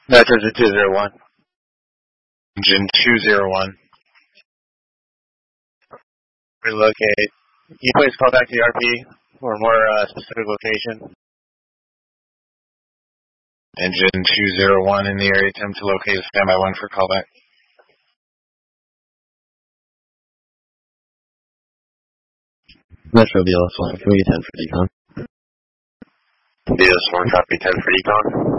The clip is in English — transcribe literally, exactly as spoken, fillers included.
Metro to two zero one. Engine two zero one. Relocate. Can you please call back to the R P for a more uh, specific location? Engine two zero one in the area. Attempt to locate a standby one for callback. Metro B L S one, can we get ten for decon? B L S one, copy ten for decon.